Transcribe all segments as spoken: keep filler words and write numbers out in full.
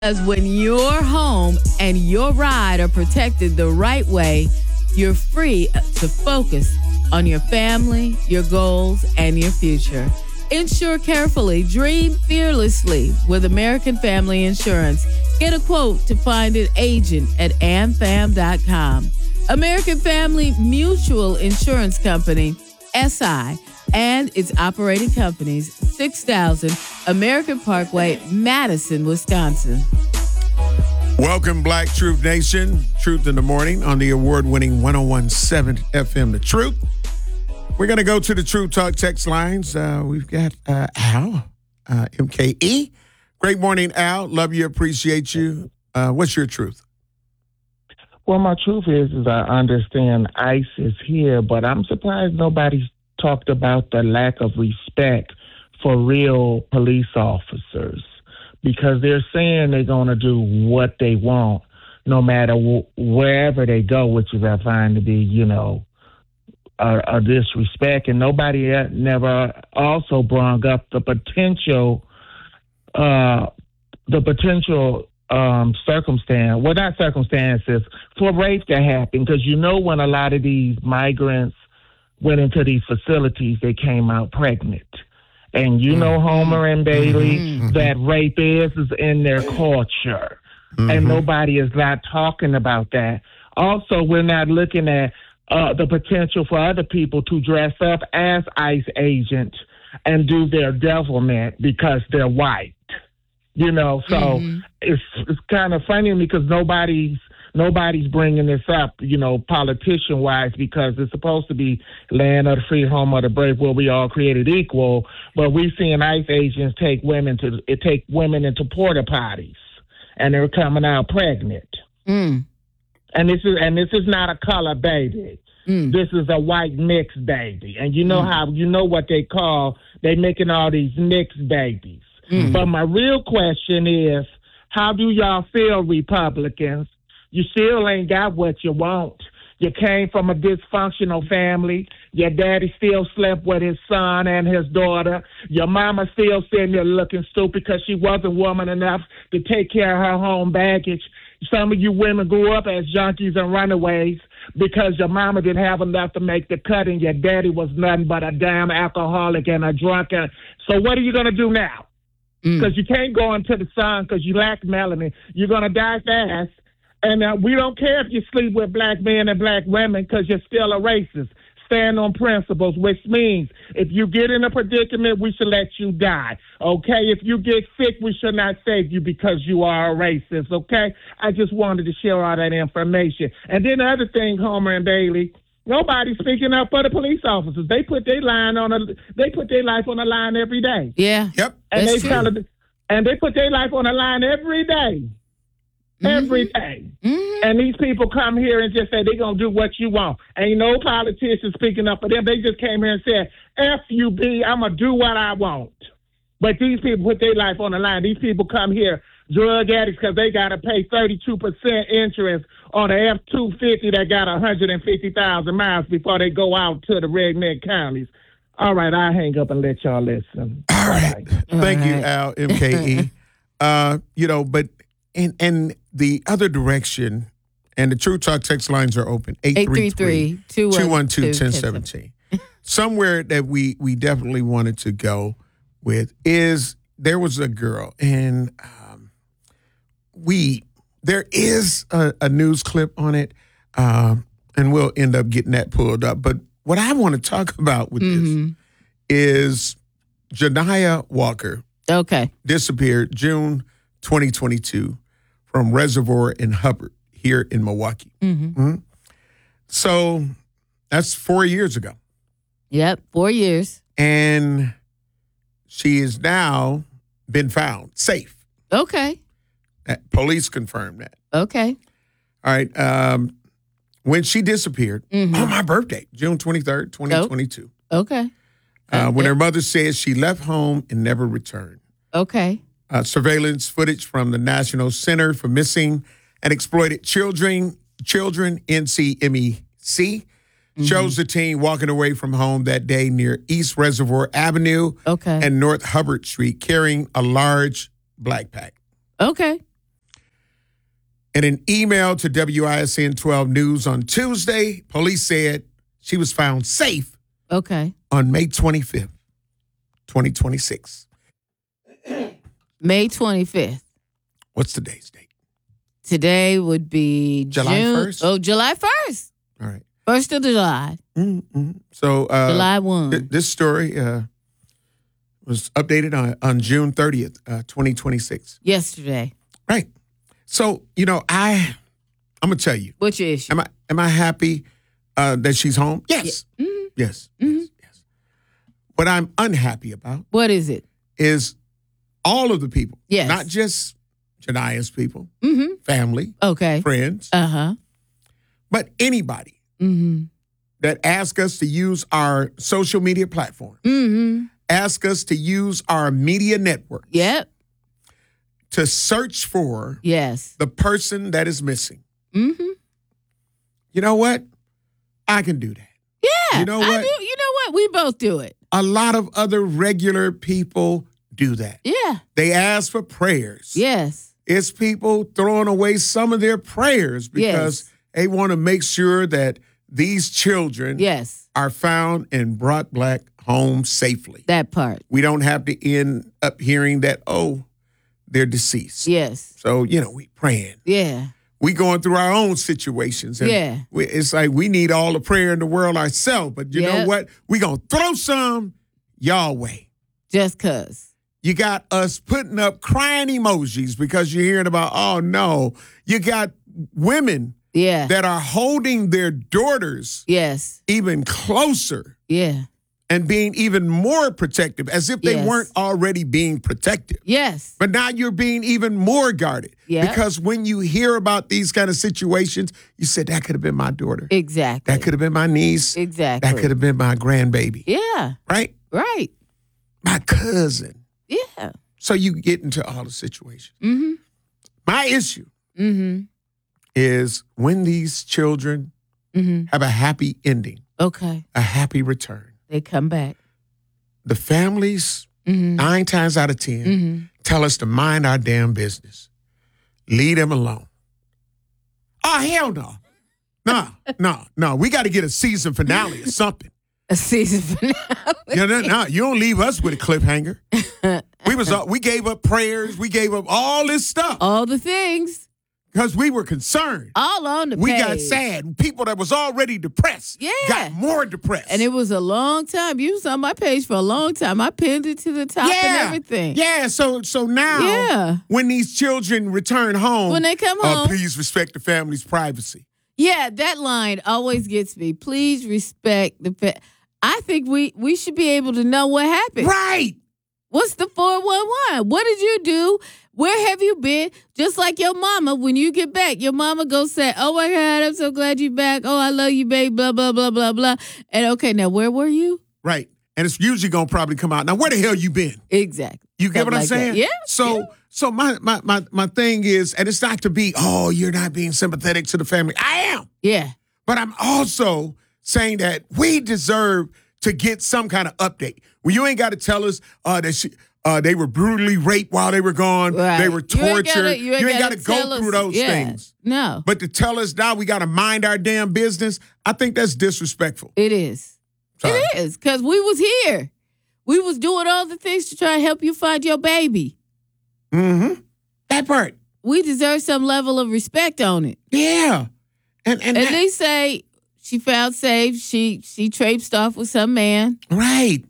Because when your home and your ride are protected the right way, you're free to focus on your family, your goals, and your future. Insure carefully, dream fearlessly with American Family Insurance. Get a quote to find an agent at amfam dot com. American Family Mutual Insurance Company, S I, and its operating companies, six thousand American Parkway, Madison, Wisconsin. Welcome, Black Truth Nation. Truth in the Morning on the award-winning one oh one point seven F M, The Truth. We're going to go to the Truth Talk text lines. Uh, we've got uh, Al, uh, M K E. Great morning, Al. Love you, appreciate you. Uh, what's your truth? Well, my truth is, is I understand ICE is here, but I'm surprised nobody's talked about the lack of respect for real police officers, because they're saying they're going to do what they want no matter wh- wherever they go, which is I find to be, you know, a, a disrespect. And nobody never also brought up the potential, uh, the potential um, circumstance, well, not circumstances, for rape to happen. Because you know when a lot of these migrants went into these facilities, they came out pregnant. And you know, Homer and Bailey, mm-hmm. that rape is, is in their culture. Mm-hmm. And nobody is not talking about that. Also, we're not looking at uh, the potential for other people to dress up as ICE agents and do their devilment because they're white. You know, so mm-hmm. it's it's kind of funny because nobody's Nobody's bringing this up, you know, politician-wise, because it's supposed to be land of the free, home of the brave, where we all created equal. But we're seeing ICE agents take women to it take women into porta potties, and they're coming out pregnant. Mm. And this is and this is not a color baby. Mm. This is a white mixed baby, and you know mm. how you know what they call they making all these mixed babies. Mm. But my real question is, how do y'all feel, Republicans? You still ain't got what you want. You came from a dysfunctional family. Your daddy still slept with his son and his daughter. Your mama still sitting there looking stupid because she wasn't woman enough to take care of her home baggage. Some of you women grew up as junkies and runaways because your mama didn't have enough to make the cut and your daddy was nothing but a damn alcoholic and a drunkard. So what are you going to do now? Because mm. you can't go into the sun because you lack melanin. You're going to die fast. And uh, we don't care if you sleep with black men and black women because you're still a racist. Stand on principles, which means if you get in a predicament, we should let you die, okay? If you get sick, we should not save you because you are a racist, okay? I just wanted to share all that information. And then the other thing, Homer and Bailey, nobody's speaking up for the police officers. They put their line on a, they put their life on the line every day. Yeah. Yep. And That's they true. tell it, and they put their life on the line every day. Mm-hmm. Every day. Mm-hmm. And these people come here and just say they're going to do what you want. Ain't no politician speaking up for them. They just came here and said, F U B, I'm going to do what I want. But these people put their life on the line. These people come here, drug addicts, because they got to pay thirty-two percent interest on an F two fifty that got one hundred fifty thousand miles before they go out to the redneck counties. All right, I'll hang up and let y'all listen. All right. All Thank right. you, Al, M K E. uh, you know, but in, in the other direction, and the True Talk text lines are open, eight three three, two one two, one zero one seven. Somewhere that we, we definitely wanted to go with is there was a girl, and um, we there is a, a news clip on it, um, and we'll end up getting that pulled up. But what I want to talk about with mm-hmm. this is Janiyah Walker. Okay. Disappeared June twenty twenty-two from Reservoir in Hubbard here in Milwaukee. Mm-hmm. Mm-hmm. So that's four years ago. Yep, four years. And she is now been found safe. Okay. Uh, Police confirmed that. Okay. All right. Um, when she disappeared mm-hmm. on my birthday, June twenty-third, twenty twenty-two. Okay. Uh, when her mother says she left home and never returned. Okay. Uh, surveillance footage from the National Center for Missing and Exploited Children, Children N C M E C, mm-hmm. shows the teen walking away from home that day near East Reservoir Avenue okay. and North Hubbard Street carrying a large black pack. Okay. In an email to W I S N twelve News on Tuesday, police said she was found safe Okay. on May twenty-fifth, twenty twenty-six. May twenty-fifth. What's today's date? Today would be July June. first? Oh, July first. All right. First of July. Mm-hmm. So uh, July first. th- this story uh, was updated on, on June thirtieth, uh, twenty twenty-six. Yesterday. Right. So, you know, I, I'm going to tell you. What's your issue? Am I am I happy uh, that she's home? Yes. Yeah. Mm-hmm. Yes. Mm-hmm. Yes. Yes. What I'm unhappy about What is it? is all of the people. Yes. Not just Jania's people, Mm-hmm. family, Okay. friends, Uh-huh. but anybody Mm-hmm. that ask us to use our social media platform, Mm-hmm. ask us to use our media network Yep. to search for Yes. the person that is missing. Mm-hmm. You know what? I can do that. Yeah. You know I what? do. You know what? We both do it. A lot of other regular people do that. Yeah. They ask for prayers. Yes. It's people throwing away some of their prayers because Yes. they want to make sure that these children Yes. are found and brought back home safely. That part. We don't have to end up hearing that, oh, they're deceased. Yes. So, you know, we praying. Yeah. We going through our own situations. And Yeah. we, it's like we need all the prayer in the world ourselves. But you know Yep. what? We going to throw some y'all way. Just cause. You got us putting up crying emojis because you're hearing about, oh, no. You got women Yeah. that are holding their daughters Yes. even closer Yeah. and being even more protective, as if they Yes. weren't already being protective. Yes. But now you're being even more guarded. Yep. Because when you hear about these kind of situations, you said, that could have been my daughter. Exactly. That could have been my niece. Exactly. That could have been my grandbaby. Yeah. Right? Right. My cousin. Yeah. So you get into all the situations. Mm-hmm. My issue Mm-hmm. is when these children Mm-hmm. have a happy ending, Okay. a happy return. They come back. The families, Mm-hmm. nine times out of ten, Mm-hmm. tell us to mind our damn business. Leave them alone. Oh, hell no. No, no, no. We got to get a season finale or something. A season finale. You know, no, you don't leave us with a cliffhanger. We was uh, we gave up prayers. We gave up all this stuff All the things. because we were concerned. All on the We page. got sad. People that was already depressed Yeah. got more depressed. And it was a long time. You was on my page for a long time. I pinned it to the top yeah, and everything. Yeah, so so now Yeah. when these children return home, When they come uh, home. please respect the family's privacy. Yeah, that line always gets me. Please respect the pet. I think we we should be able to know what happened. Right. What's the four one one? What did you do? Where have you been? Just like your mama, when you get back, your mama go say, oh my God, I'm so glad you're back. Oh, I love you, babe, blah, blah, blah, blah, blah. And okay, now where were you? Right. And it's usually gonna probably come out. Now, where the hell you been? Exactly. You get what Something I'm like saying? that. Yeah. So yeah. so my, my my my thing is, and it's not to be, oh, you're not being sympathetic to the family. I am. Yeah. But I'm also saying that we deserve to get some kind of update. Well, you ain't got to tell us uh, that she, uh, they were brutally raped while they were gone. Right. They were You ain't tortured. gotta- you ain't got gotta to tell go us- through those yeah. things. No, But to tell us now we got to mind our damn business, I think that's disrespectful. it is. Sorry. It is, because we was here. We was doing all the things to try and help you find your baby. Mm-hmm. That part. We deserve some level of respect on it. Yeah. And and At that- least say she found safe. She she traipsed off with some man. right.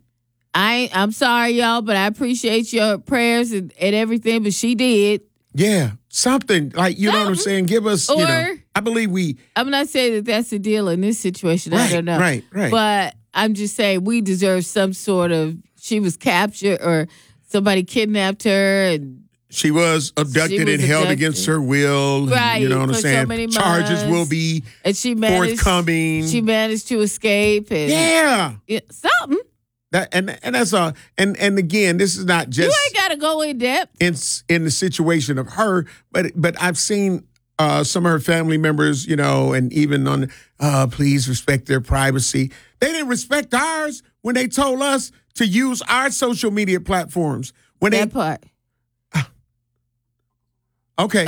I I'm sorry, y'all, but I appreciate your prayers and, and everything. But she did. Yeah. Something like, you know what I'm Something. saying? Give us, you know, Or- I believe we, I'm not saying that that's the deal in this situation. I right, don't know. right, right. But I'm just saying we deserve some sort of. She was captured or somebody kidnapped her and. She was abducted She was and held abducted. against her will. and Right, You know what I'm for so saying? many Charges months. will be And she managed. forthcoming. She managed to escape and yeah. yeah, something. That and and that's all. And and again, this is not You just ain't got to go in depth. in in the situation of her, but but I've seen uh, some of her family members, you know, and even on uh, please respect their privacy. They didn't respect ours when they told us to use our social media platforms. When That they part. okay, Okay.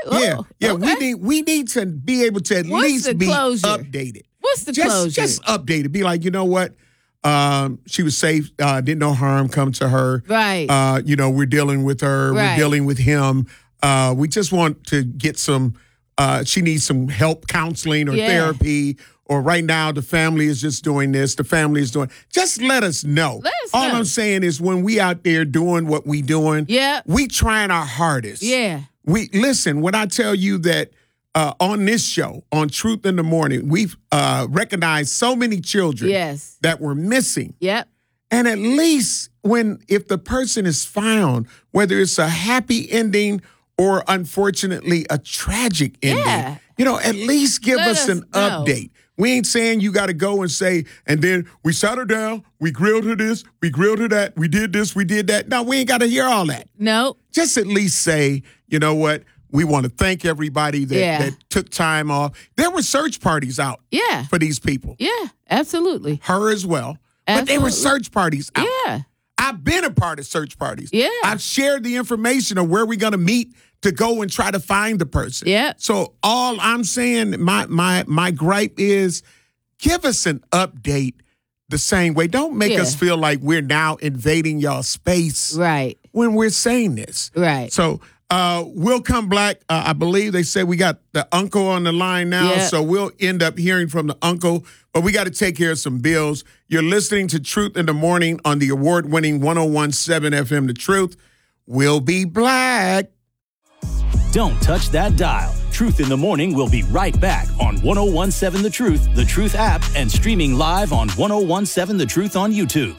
Oh, yeah, yeah. okay. We need we need to be able to at What's least the be closure? updated. What's the just, closure? Just updated. Be like, you know what? Um, she was safe. Uh, didn't no harm come to her. Right. Uh, you know, we're dealing with her. Right. We're dealing with him. Uh, we just want to get some. Uh, she needs some help, counseling or Yeah. therapy. Or right now, the family is just doing this. The family is doing. Just let us know. Let us All know. I'm saying is, when we out there doing what we doing, Yeah. we trying our hardest. Yeah. We listen when I tell you that uh, on this show, on Truth in the Morning, we've uh, recognized so many children Yes. that were missing. Yep. And at least when if the person is found, whether it's a happy ending or unfortunately a tragic ending, Yeah. you know, at least give Let us, us an know. update. We ain't saying you got to go and say, and then we sat her down, we grilled her this, we grilled her that, we did this, we did that. No, we ain't got to hear all that. No. Just at least say, you know what? We want to thank everybody that, Yeah. that took time off. There were search parties out Yeah. for these people. Yeah. Absolutely. Her as well. But they were Absolutely. search parties out. Yeah. I've been a part of search parties. Yeah. I've shared the information of where we're going to meet to go and try to find the person. Yeah. So all I'm saying, my my my gripe is, give us an update the same way. Don't make Yeah. us feel like we're now invading y'all space Right. when we're saying this. Right. So uh, we'll come back. Uh, I believe they said we got the uncle on the line now, Yeah. so we'll end up hearing from the uncle. But we got to take care of some bills. You're listening to Truth in the Morning on the award-winning one oh one point seven F M The Truth. We'll be black. Don't touch that dial. Truth in the Morning will be right back on one oh one point seven The Truth, The Truth app, and streaming live on one oh one point seven The Truth on YouTube.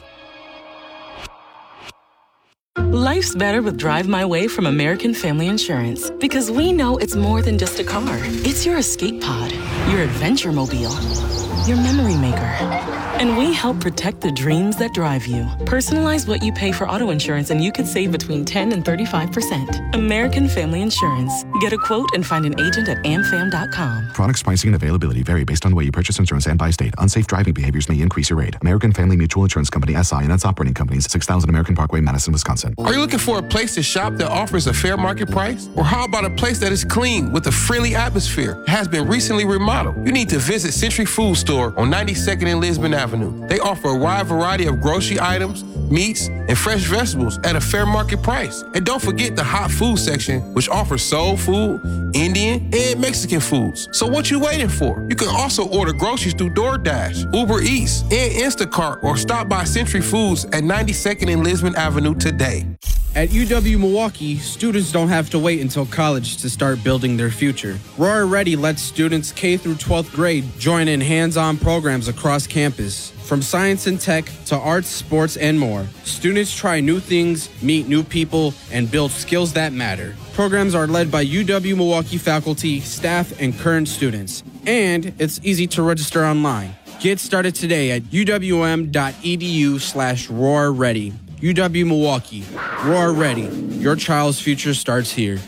Life's better with Drive My Way from American Family Insurance, because we know it's more than just a car. It's your escape pod, your adventure mobile, your memory maker. And we help protect the dreams that drive you. Personalize what you pay for auto insurance and you could save between ten and thirty-five percent. American Family Insurance. Get a quote and find an agent at am fam dot com. Products, pricing, and availability vary based on the way you purchase insurance and by state. Unsafe driving behaviors may increase your rate. American Family Mutual Insurance Company, S I and its operating companies, six thousand American Parkway, Madison, Wisconsin. Are you looking for a place to shop that offers a fair market price? Or how about a place that is clean with a friendly atmosphere, has been recently remodeled? You need to visit Century Food Store on ninety-second and Lisbon Avenue. They offer a wide variety of grocery items, meats, and fresh vegetables at a fair market price. And don't forget the hot food section, which offers soul food, Indian, and Mexican foods. So what you waiting for? You can also order groceries through DoorDash, Uber Eats, and Instacart, or stop by Century Foods at ninety-second and Lisbon Avenue today. At U W-Milwaukee, students don't have to wait until college to start building their future. Roar Ready lets students K through twelfth grade join in hands-on programs across campus. From science and tech to arts, sports, and more, students try new things, meet new people, and build skills that matter. Programs are led by U W-Milwaukee faculty, staff, and current students. And it's easy to register online. Get started today at uwm.edu slash roar ready. U W-Milwaukee. Roar Ready. Your child's future starts here.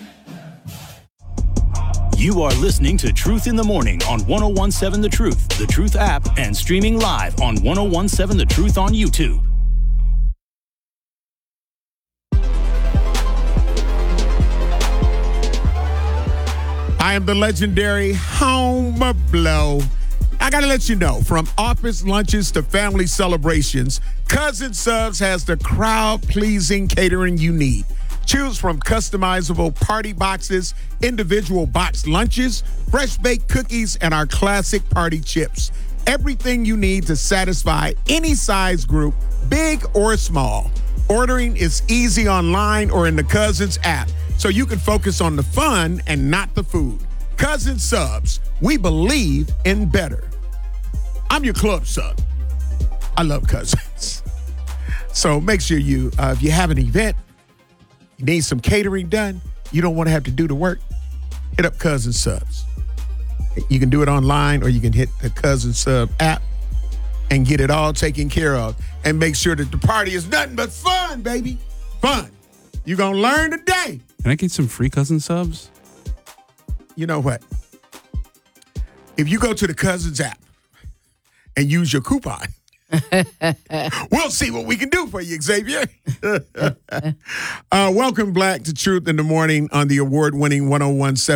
You are listening to Truth in the Morning on one oh one point seven The Truth, The Truth app, and streaming live on one oh one point seven The Truth on YouTube. I am the legendary Homer Blow. I got to let you know, from office lunches to family celebrations, Cousin Subs has the crowd-pleasing catering you need. Choose from customizable party boxes, individual boxed lunches, fresh-baked cookies, and our classic party chips. Everything you need to satisfy any size group, big or small. Ordering is easy online or in the Cousins app, so you can focus on the fun and not the food. Cousin Subs, we believe in better. I'm your club sub. I love Cousins. So make sure you, uh, if you have an event, you need some catering done, you don't want to have to do the work, hit up Cousin Subs. You can do it online or you can hit the Cousin Sub app and get it all taken care of. And make sure that the party is nothing but fun, baby. Fun. You're going to learn today. Can I get some free Cousin Subs? You know what? If you go to the Cousins app and use your coupon, we'll see what we can do for you, Xavier. uh, welcome back to Truth in the Morning on the award-winning one oh one point seven